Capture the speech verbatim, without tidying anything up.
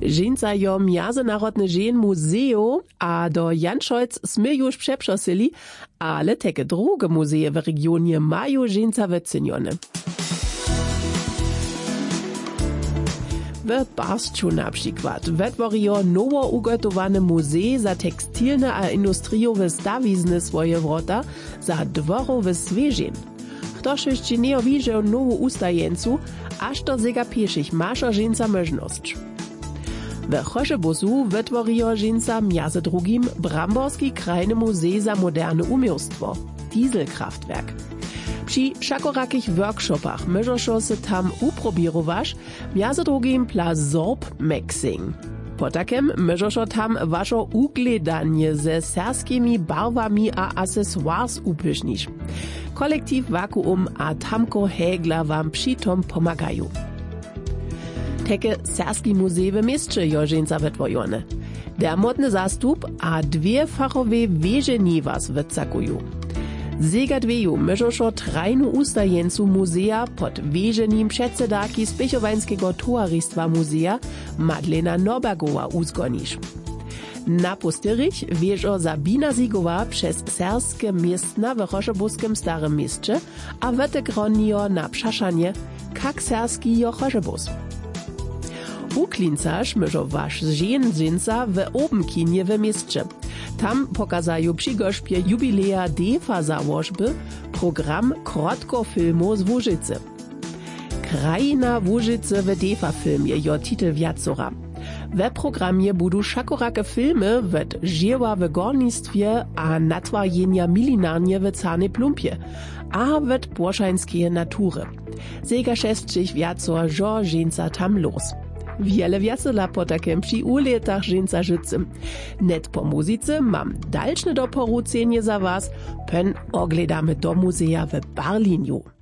Žinca jo Mjazenarodne žen muzeo a do Janšolc sme już přepřosili, ale teke druge muzeje w regionie mają žinca wycenione. W Barsču na przykład wytworzyło nowo ugotowane muzej za tekstilne a industriowe stawizny swoje wrota za dworowe swieżin. Ktoś jeszcze nie widział nowo ustajencu, aż to zega pieszych masza żinca możność. W Chorzebuzu wytworzyło żinca między drugim Bramborski krajny muzej za moderne umiejstwo, Dieselkraftwerk. Przy szakorakich workshopach możesz się tam uprobirować, między drugim pla Sorb Maxing. Potakem możesz tam wasze ugledanie ze serskimi barwami a accessoires upysznić. Kolektiv Vakuum a Tamko Hägler wam przy tom pomagają. Teke serski muzej w mieście jo żinca wytworzone. Der modny zastup a dwie fachowe wieżeni was wycakują. Zegadweju możesz trajnu ustajencu muzeja pod wieżenim przedsedaki Spěchowańskiego towarystwa muzeja Madlena Norbergowa uzgonisz. Na pustyrych wieżo Sabina Sigowa przez serskie miestna w Chorzebuskim Starym Mieście, a wytegronio na przaszanie, kak serski jo Chorzebus. Uklincasz możesz wasz żen żinca w Obenkinie w mieście. Tam pokazają przy gorzbie jubileja Defa założby program krotkofilmu z Łużycy. Krajina Łużycy w Defa filmie jo titel wiacora. W programie budu szakorake filmy wet żyła w gornictwie a natwarjenia milinarnie w Carnej Plumpie, a wet porszańskie natury. Zega szesćich wiacor żo żinca tam los. Wiele wiacela potakem przy uletach żinca życym. Net po muzyce mam dalszne doporuczenie za was, pen ogledamy do muzeja w Berliniu.